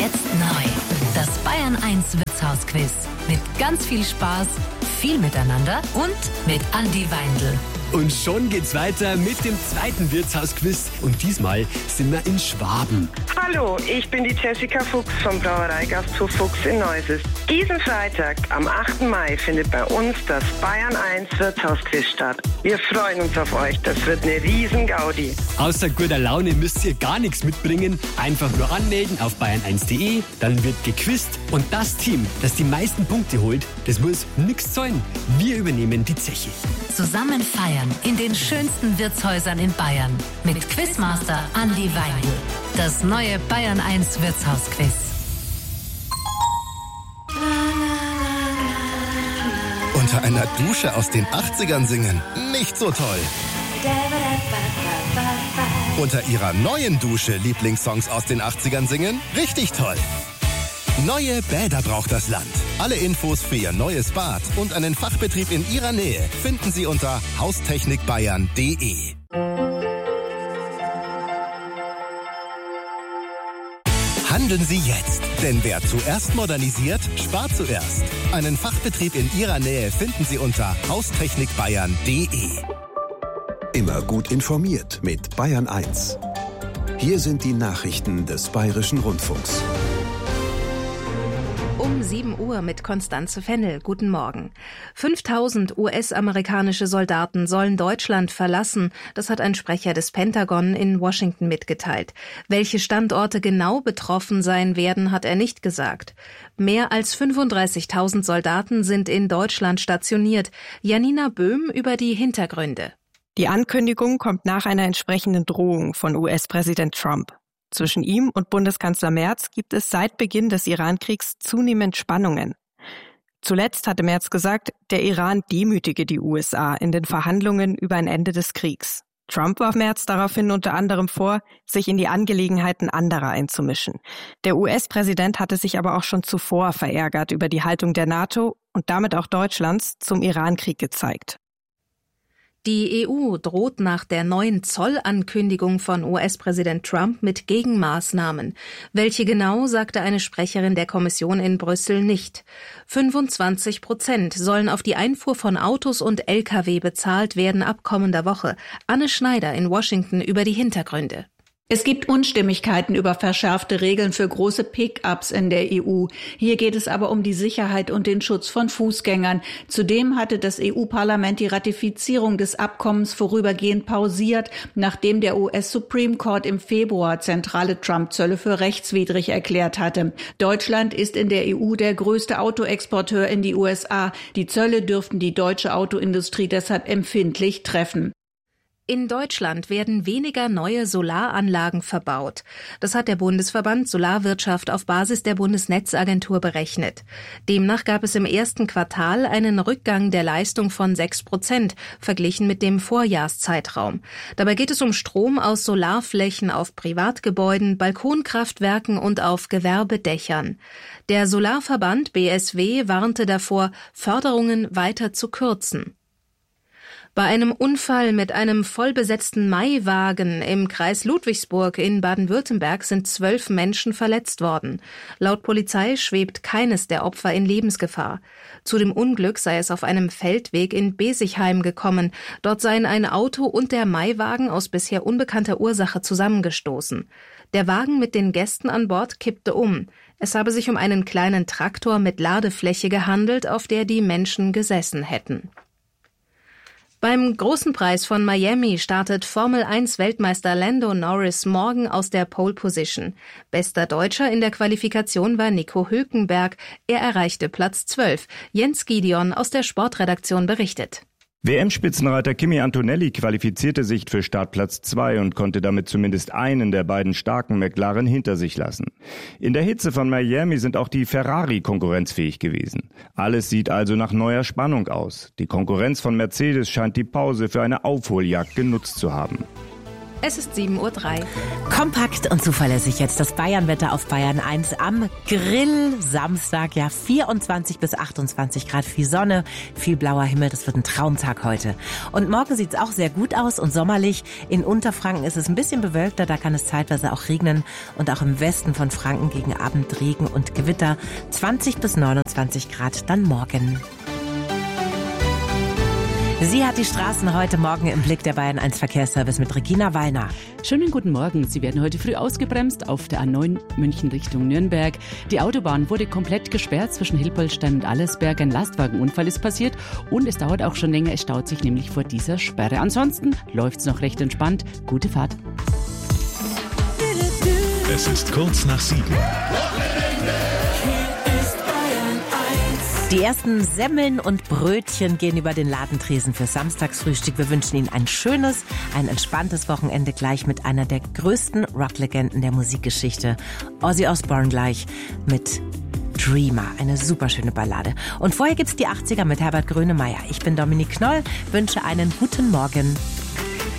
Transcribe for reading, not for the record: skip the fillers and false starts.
Jetzt neu. Das Bayern 1 Wirtshausquiz. Mit ganz viel Spaß, viel Miteinander und mit Andi Weindl. Und schon geht's weiter mit dem zweiten Wirtshausquiz. Und diesmal sind wir in Schwaben. Hallo, ich bin die Jessica Fuchs vom Brauereigasthof Fuchs in Neuses. Diesen Freitag, am 8. Mai, findet bei uns das Bayern 1 Wirtshausquiz statt. Wir freuen uns auf euch. Das wird eine riesen Gaudi. Außer guter Laune müsst ihr gar nichts mitbringen. Einfach nur anmelden auf bayern1.de. Dann wird gequizt. Und das Team, das die meisten Punkte holt, das muss nichts zahlen. Wir übernehmen die Zeche. Zusammen feiern in den schönsten Wirtshäusern in Bayern mit Quizmaster Andi Weindl. Das neue Bayern 1 Wirtshausquiz. Unter einer Dusche aus den 80ern singen? Nicht so toll. Unter ihrer neuen Dusche Lieblingssongs aus den 80ern singen? Richtig toll. Neue Bäder braucht das Land. Alle Infos für Ihr neues Bad und einen Fachbetrieb in Ihrer Nähe finden Sie unter haustechnikbayern.de. Handeln Sie jetzt, denn wer zuerst modernisiert, spart zuerst. Einen Fachbetrieb in Ihrer Nähe finden Sie unter haustechnikbayern.de. Immer gut informiert mit Bayern 1. Hier sind die Nachrichten des Bayerischen Rundfunks. Um 7 Uhr mit Konstanze Fennel. Guten Morgen. 5000 US-amerikanische Soldaten sollen Deutschland verlassen. Das hat ein Sprecher des Pentagon in Washington mitgeteilt. Welche Standorte genau betroffen sein werden, hat er nicht gesagt. Mehr als 35.000 Soldaten sind in Deutschland stationiert. Janina Böhm über die Hintergründe. Die Ankündigung kommt nach einer entsprechenden Drohung von US-Präsident Trump. Zwischen ihm und Bundeskanzler Merz gibt es seit Beginn des Iran-Kriegs zunehmend Spannungen. Zuletzt hatte Merz gesagt, der Iran demütige die USA in den Verhandlungen über ein Ende des Kriegs. Trump warf Merz daraufhin unter anderem vor, sich in die Angelegenheiten anderer einzumischen. Der US-Präsident hatte sich aber auch schon zuvor verärgert über die Haltung der NATO und damit auch Deutschlands zum Iran-Krieg gezeigt. Die EU droht nach der neuen Zollankündigung von US-Präsident Trump mit Gegenmaßnahmen. Welche genau, sagte eine Sprecherin der Kommission in Brüssel nicht. 25% sollen auf die Einfuhr von Autos und Lkw bezahlt werden ab kommender Woche. Anne Schneider in Washington über die Hintergründe. Es gibt Unstimmigkeiten über verschärfte Regeln für große Pick-ups in der EU. Hier geht es aber um die Sicherheit und den Schutz von Fußgängern. Zudem hatte das EU-Parlament die Ratifizierung des Abkommens vorübergehend pausiert, nachdem der US-Supreme Court im Februar zentrale Trump-Zölle für rechtswidrig erklärt hatte. Deutschland ist in der EU der größte Autoexporteur in die USA. Die Zölle dürften die deutsche Autoindustrie deshalb empfindlich treffen. In Deutschland werden weniger neue Solaranlagen verbaut. Das hat der Bundesverband Solarwirtschaft auf Basis der Bundesnetzagentur berechnet. Demnach gab es im ersten Quartal einen Rückgang der Leistung von 6%, verglichen mit dem Vorjahrszeitraum. Dabei geht es um Strom aus Solarflächen auf Privatgebäuden, Balkonkraftwerken und auf Gewerbedächern. Der Solarverband BSW warnte davor, Förderungen weiter zu kürzen. Bei einem Unfall mit einem vollbesetzten Maiwagen im Kreis Ludwigsburg in Baden-Württemberg sind 12 Menschen verletzt worden. Laut Polizei schwebt keines der Opfer in Lebensgefahr. Zu dem Unglück sei es auf einem Feldweg in Besigheim gekommen. Dort seien ein Auto und der Maiwagen aus bisher unbekannter Ursache zusammengestoßen. Der Wagen mit den Gästen an Bord kippte um. Es habe sich um einen kleinen Traktor mit Ladefläche gehandelt, auf der die Menschen gesessen hätten. Beim Großen Preis von Miami startet Formel-1-Weltmeister Lando Norris morgen aus der Pole Position. Bester Deutscher in der Qualifikation war Nico Hülkenberg. Er erreichte Platz 12. Jens Gideon aus der Sportredaktion berichtet. WM-Spitzenreiter Kimi Antonelli qualifizierte sich für Startplatz 2 und konnte damit zumindest einen der beiden starken McLaren hinter sich lassen. In der Hitze von Miami sind auch die Ferrari konkurrenzfähig gewesen. Alles sieht also nach neuer Spannung aus. Die Konkurrenz von Mercedes scheint die Pause für eine Aufholjagd genutzt zu haben. Es ist 7:03 Uhr. Kompakt und zuverlässig jetzt das Bayernwetter auf Bayern 1 am Grill-Samstag. Ja, 24 bis 28 Grad, viel Sonne, viel blauer Himmel. Das wird ein Traumtag heute. Und morgen sieht es auch sehr gut aus und sommerlich. In Unterfranken ist es ein bisschen bewölkter, da kann es zeitweise auch regnen. Und auch im Westen von Franken gegen Abend Regen und Gewitter. 20 bis 29 Grad dann morgen. Sie hat die Straßen heute Morgen im Blick, der Bayern 1 Verkehrsservice mit Regina Wallner. Schönen guten Morgen. Sie werden heute früh ausgebremst auf der A9 München Richtung Nürnberg. Die Autobahn wurde komplett gesperrt zwischen Hilpoltstein und Allersberg. Ein Lastwagenunfall ist passiert und es dauert auch schon länger. Es staut sich nämlich vor dieser Sperre. Ansonsten läuft's noch recht entspannt. Gute Fahrt. Es ist kurz nach 7. Die ersten Semmeln und Brötchen gehen über den Ladentresen für Samstagsfrühstück. Wir wünschen Ihnen ein schönes, ein entspanntes Wochenende gleich mit einer der größten Rocklegenden der Musikgeschichte. Ozzy Osbourne gleich mit Dreamer, eine superschöne Ballade. Und vorher gibt's die 80er mit Herbert Grönemeyer. Ich bin Dominique Knoll, wünsche einen guten Morgen.